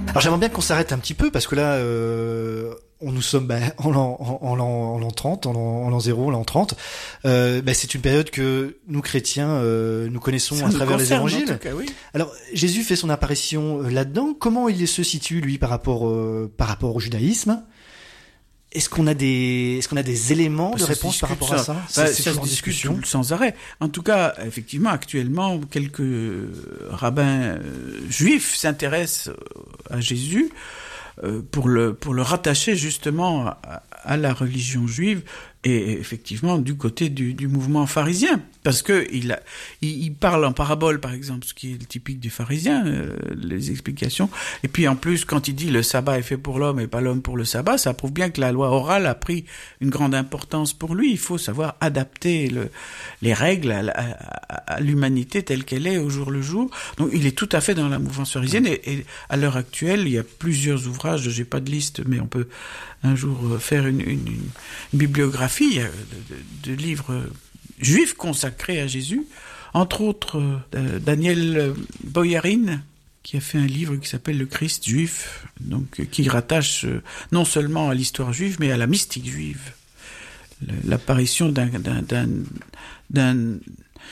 Alors j'aimerais bien qu'on s'arrête un petit peu parce que là, nous sommes en l'an 30, en l'an 0, en l'an 30. C'est une période que nous chrétiens, nous connaissons à travers les évangiles. En tout cas, oui. Alors Jésus fait son apparition là-dedans. Comment il se situe lui par rapport au judaïsme? Est-ce qu'on a des éléments de réponse par rapport à ça? Ça se discute sans arrêt. En tout cas, effectivement, actuellement, quelques rabbins juifs s'intéressent à Jésus pour le rattacher justement à la religion juive et effectivement du côté du mouvement pharisien, parce que il parle en parabole par exemple, ce qui est le typique du pharisien, les explications, et puis en plus quand il dit le sabbat est fait pour l'homme et pas l'homme pour le sabbat, ça prouve bien que la loi orale a pris une grande importance pour lui. Il faut savoir adapter les règles à l'humanité telle qu'elle est au jour le jour. Donc il est tout à fait dans la mouvance pharisienne, et à l'heure actuelle il y a plusieurs ouvrages, j'ai pas de liste mais on peut un jour faire une bibliographie de livres juifs consacrés à Jésus, entre autres Daniel Boyarin, qui a fait un livre qui s'appelle Le Christ juif, donc qui rattache non seulement à l'histoire juive, mais à la mystique juive, l'apparition d'une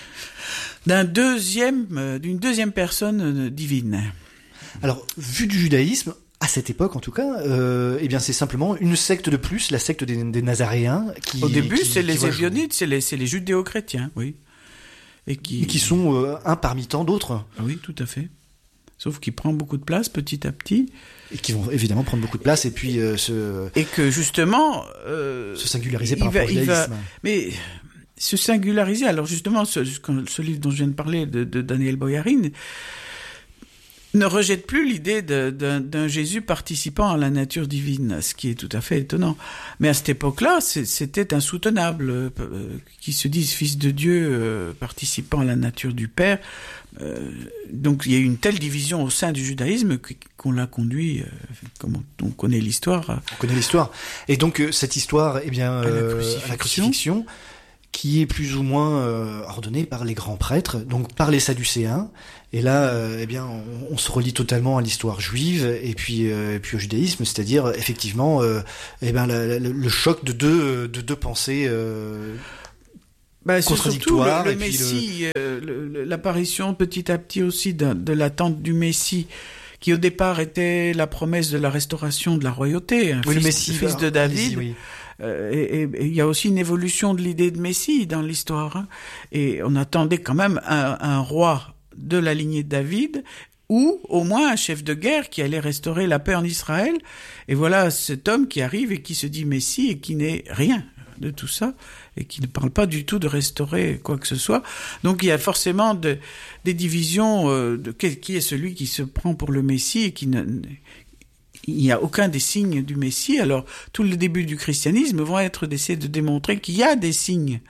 deuxième personne divine. Alors, vu du judaïsme, à cette époque, en tout cas, c'est simplement une secte de plus, la secte des Nazaréens. Au début, c'est les Ébionites, c'est les judéo-chrétiens, oui. Et qui sont un parmi tant d'autres. Oui, tout à fait. Sauf qu'il prend beaucoup de place petit à petit. Et qui vont évidemment prendre beaucoup de place et puis et que justement se singulariser par rapport au judaïsme. Mais se singulariser, alors justement, ce livre dont je viens de parler, de Daniel Boyarin, ne rejette plus l'idée d'un Jésus participant à la nature divine, ce qui est tout à fait étonnant. Mais à cette époque-là, c'était insoutenable, qui se disent fils de Dieu, participant à la nature du Père. Donc il y a eu une telle division au sein du judaïsme qu'on l'a conduit, comme on connaît l'histoire. On connaît l'histoire. Et donc cette histoire, à la crucifixion, qui est plus ou moins ordonnée par les grands prêtres, donc par les Sadducéens. Et là, on se relie totalement à l'histoire juive et puis au judaïsme, c'est-à-dire effectivement, le choc de deux pensées contradictoires. Le Messie, l'apparition petit à petit aussi de l'attente du Messie, qui au départ était la promesse de la restauration de la royauté, fils de David. Oui. Et il y a aussi une évolution de l'idée de Messie dans l'histoire, hein. Et on attendait quand même un roi de la lignée de David, ou au moins un chef de guerre qui allait restaurer la paix en Israël. Et voilà cet homme qui arrive et qui se dit Messie et qui n'est rien de tout ça, et qui ne parle pas du tout de restaurer quoi que ce soit. Donc il y a forcément des divisions qui est celui qui se prend pour le Messie et il n'y a aucun des signes du Messie. Alors, tout le début du christianisme vont être d'essayer de démontrer qu'il y a des signes.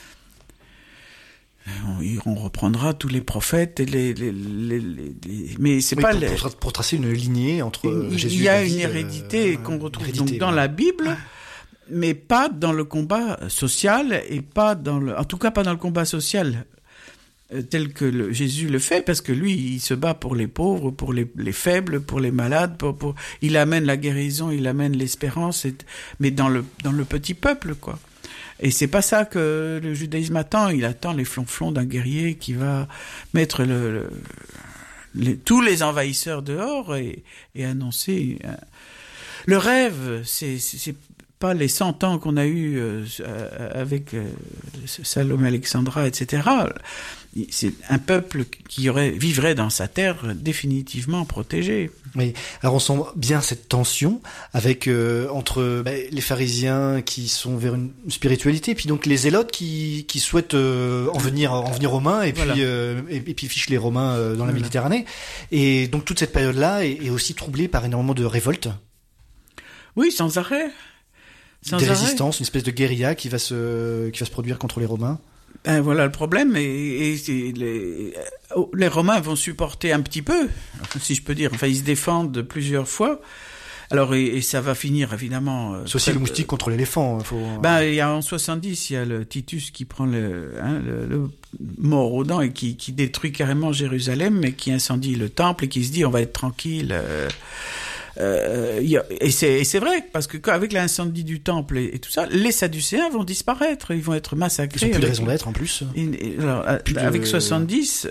On reprendra tous les prophètes et mais c'est pas pour tracer une lignée entre Jésus et il y a une hérédité qu'on retrouve donc dans la Bible, mais pas dans le combat social et en tout cas pas dans le combat social tel que Jésus le fait, parce que lui, il se bat pour les pauvres, pour les faibles, pour les malades, il amène la guérison, il amène l'espérance, mais dans le petit peuple, quoi. Et c'est pas ça que le judaïsme attend. Il attend les flonflons d'un guerrier qui va mettre tous les envahisseurs dehors et annoncer. Le rêve, c'est pas les 100 ans qu'on a eu avec Salomé Alexandra, etc. C'est un peuple qui vivrait dans sa terre définitivement protégé. Oui, alors on sent bien cette tension avec entre les pharisiens qui sont vers une spiritualité, puis donc les zélotes qui souhaitent en venir aux Romains et puis et puis fichent les Romains dans la Méditerranée. Et donc toute cette période-là est aussi troublée par énormément de révoltes. Oui, sans arrêt. Des résistances, une espèce de guérilla qui va se produire contre les Romains. Voilà le problème, et les Romains vont supporter un petit peu, si je peux dire. Enfin, ils se défendent plusieurs fois. Alors, et ça va finir évidemment. C'est aussi le moustique contre l'éléphant. Il y a en 70, il y a le Titus qui prend le mort aux dents et qui détruit carrément Jérusalem, et qui incendie le temple et qui se dit on va être tranquille. Et c'est vrai, parce que avec l'incendie du temple et tout ça, les Sadducéens vont disparaître, ils vont être massacrés. Ils n'ont plus de raison d'être en plus. Alors, avec 70,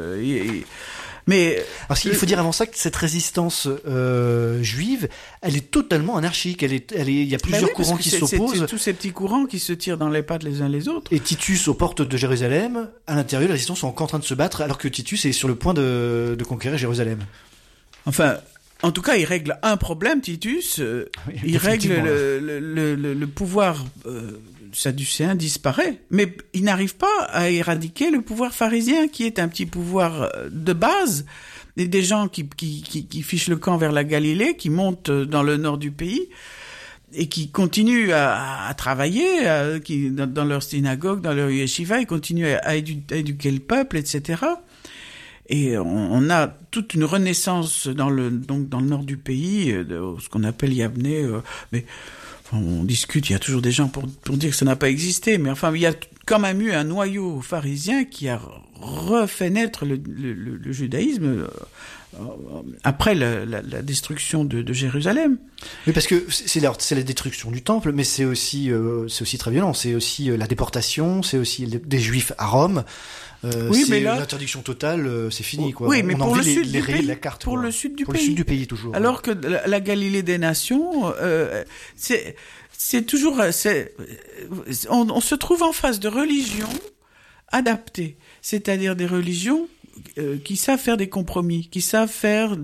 mais parce qu'il faut dire avant ça que cette résistance juive, elle est totalement anarchique. Il y a plusieurs courants qui s'opposent. C'est tous ces petits courants qui se tirent dans les pattes les uns les autres. Et Titus, aux portes de Jérusalem, à l'intérieur, la résistance sont encore en train de se battre, alors que Titus est sur le point de conquérir Jérusalem. Enfin, en tout cas, il règle un problème, Titus. Oui, il règle le pouvoir sadducéen disparaît, mais il n'arrive pas à éradiquer le pouvoir pharisien, qui est un petit pouvoir de base, et des gens qui fichent le camp vers la Galilée, qui montent dans le nord du pays, et qui continuent à travailler dans leur synagogue, dans leur yeshiva, ils continuent à éduquer le peuple, etc. Et on a toute une renaissance dans le nord du pays, ce qu'on appelle Yavne, mais on discute, il y a toujours des gens pour dire que ça n'a pas existé, mais enfin, il y a quand même eu un noyau pharisien qui a refait naître le judaïsme après la destruction de Jérusalem. Oui, parce que c'est la destruction du temple, mais c'est aussi très violent. C'est aussi la déportation, c'est aussi des Juifs à Rome. Oui, mais là, l'interdiction totale, c'est fini, quoi. Oui, mais pour le sud du pays, la carte, pour quoi. Le sud du pour pays. Le sud du pays, toujours. Alors que la Galilée des nations, c'est toujours, on se trouve en face de religions adaptées, c'est-à-dire des religions qui savent faire des compromis, qui savent faire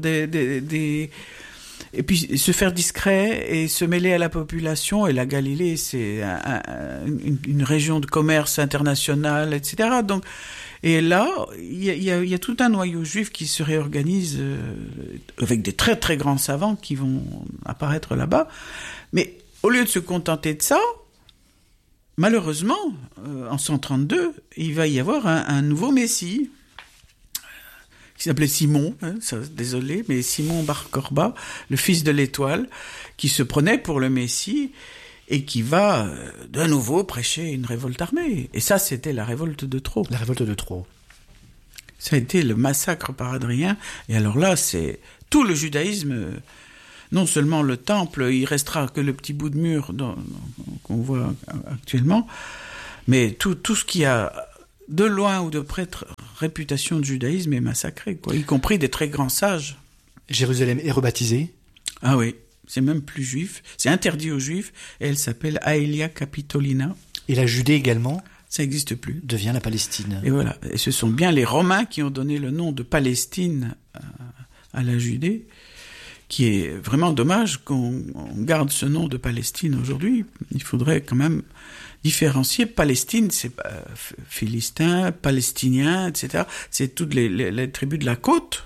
et puis se faire discret et se mêler à la population. Et la Galilée, c'est une région de commerce international, etc. Donc, et là, il y a tout un noyau juif qui se réorganise avec des très très grands savants qui vont apparaître là-bas. Mais au lieu de se contenter de ça, malheureusement, en 132, il va y avoir un nouveau Messie, qui s'appelait Simon, désolé, mais Simon Bar Korba, le fils de l'étoile, qui se prenait pour le Messie et qui va de nouveau prêcher une révolte armée. Et ça, c'était la révolte de Trô. La révolte de Trô. Ça a été le massacre par Adrien. Et alors là, c'est tout le judaïsme, non seulement le temple, il restera que le petit bout de mur qu'on voit actuellement, mais tout ce qui a de loin ou de près réputation de judaïsme est massacré, quoi, y compris des très grands sages. Jérusalem est rebaptisée. Ah oui, c'est même plus juif, c'est interdit aux juifs, et elle s'appelle Aelia Capitolina. Et la Judée également, ça n'existe plus, devient la Palestine. Et voilà, et ce sont bien les Romains qui ont donné le nom de Palestine à la Judée, qui est vraiment dommage qu'on garde ce nom de Palestine aujourd'hui. Il faudrait quand même différencier. Palestine, c'est Philistin, Palestinien, etc. C'est toutes les tribus de la côte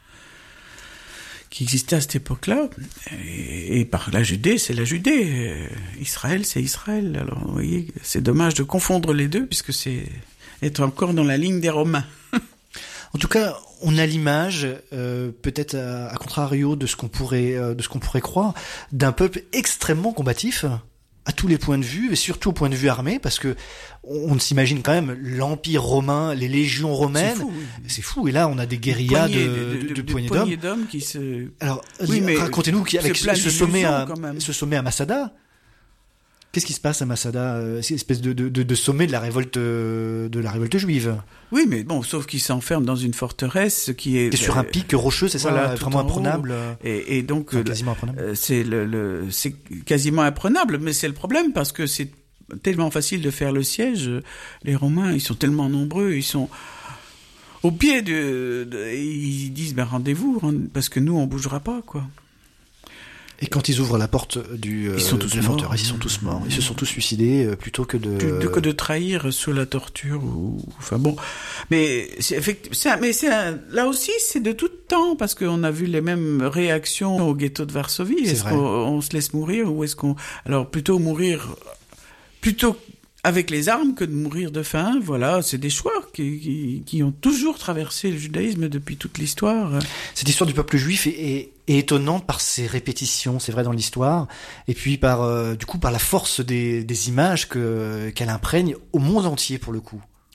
qui existaient à cette époque-là. Et par la Judée, c'est la Judée. Israël, c'est Israël. Alors, vous voyez, c'est dommage de confondre les deux, puisque c'est être encore dans la ligne des Romains. En tout cas, on a l'image, peut-être à contrario de ce qu'on pourrait croire, d'un peuple extrêmement combatif à tous les points de vue, et surtout au point de vue armé, parce que on s'imagine quand même l'Empire romain, les légions romaines. C'est fou, oui. C'est fou. Et là, on a des guérillas de poignées d'hommes qui se... Alors, oui, racontez-nous qu'avec ce sommet à Masada, qu'est-ce qui se passe à Masada? C'est une espèce de sommet de la révolte juive. Oui, mais bon, sauf qu'il s'enferme dans une forteresse qui est... sur un pic rocheux, c'est voilà, ça, vraiment imprenable. Et donc, quasiment imprenable. C'est quasiment imprenable, mais c'est le problème parce que c'est tellement facile de faire le siège. Les Romains, ils sont tellement nombreux, ils sont au pied ils disent, rendez-vous, parce que nous, on bougera pas, quoi. Et quand ils ouvrent la porte de la forteresse, ils sont tous morts. Ils se sont tous suicidés plutôt que de trahir sous la torture enfin bon. Mais là aussi c'est de tout temps parce qu'on a vu les mêmes réactions au ghetto de Varsovie. Est-ce qu'on se laisse mourir ou est-ce qu'on plutôt mourir avec les armes que de mourir de faim? Voilà, c'est des choix qui ont toujours traversé le judaïsme depuis toute l'histoire. Cette histoire du peuple juif est étonnante par ses répétitions, c'est vrai, dans l'histoire, et puis par la force des images qu'elle imprègne au monde entier pour le coup.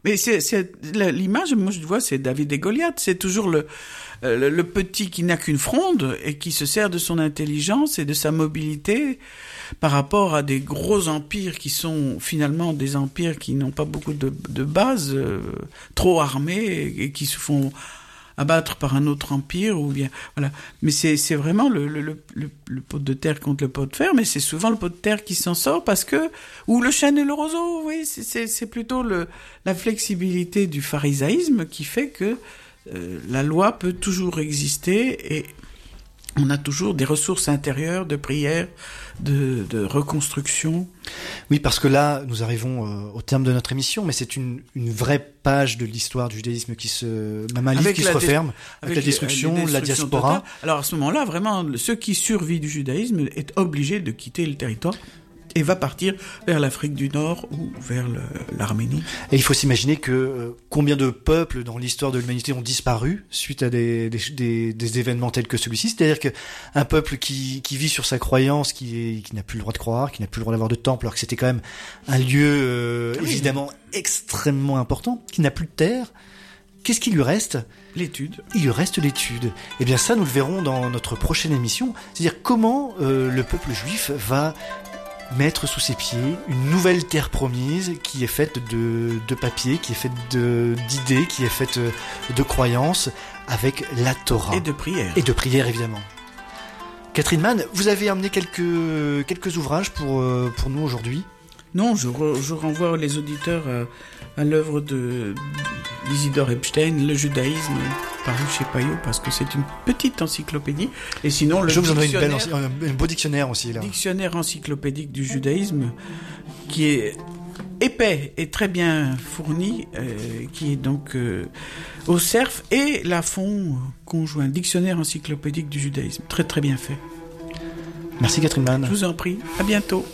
Mais l'image, moi je vois, c'est David et Goliath. C'est toujours le petit qui n'a qu'une fronde et qui se sert de son intelligence et de sa mobilité par rapport à des gros empires qui sont finalement des empires qui n'ont pas beaucoup de base, trop armés et qui se font abattre par un autre empire ou bien voilà. Mais c'est vraiment le pot de terre contre le pot de fer, mais c'est souvent le pot de terre qui s'en sort ou le chêne et le roseau. Oui, c'est plutôt la flexibilité du pharisaïsme qui fait que la loi peut toujours exister et on a toujours des ressources intérieures de prière, de reconstruction. Oui, parce que là, nous arrivons au terme de notre émission, mais c'est une vraie page de l'histoire du judaïsme même un livre qui se referme, avec la destruction, la diaspora. Totale. Alors à ce moment-là, vraiment, ceux qui survivent du judaïsme est obligé de quitter le territoire et va partir vers l'Afrique du Nord ou vers l'Arménie. Et il faut s'imaginer que combien de peuples dans l'histoire de l'humanité ont disparu suite à des événements tels que celui-ci. C'est-à-dire qu'un peuple qui vit sur sa croyance, qui n'a plus le droit de croire, qui n'a plus le droit d'avoir de temple, alors que c'était quand même un lieu évidemment extrêmement important, qui n'a plus de terre, qu'est-ce qui lui reste ? L'étude. Il lui reste l'étude. Et bien ça, nous le verrons dans notre prochaine émission. C'est-à-dire comment le peuple juif va mettre sous ses pieds une nouvelle terre promise qui est faite de papier, qui est faite d'idées, qui est faite de croyances, avec la Torah. Et de prière. Et de prière, évidemment. Catherine Mann, vous avez amené quelques ouvrages pour nous aujourd'hui. Non, je renvoie les auditeurs à l'œuvre d'Isidore Epstein, Le judaïsme, paru chez Payot, parce que c'est une petite encyclopédie. Et sinon, je vous en donne un beau dictionnaire aussi, là. Dictionnaire encyclopédique du judaïsme, qui est épais et très bien fourni, qui est donc au Cerf et Lafon conjoint. Dictionnaire encyclopédique du judaïsme. Très très bien fait. Merci Catherine Mann. Je vous en prie. À bientôt.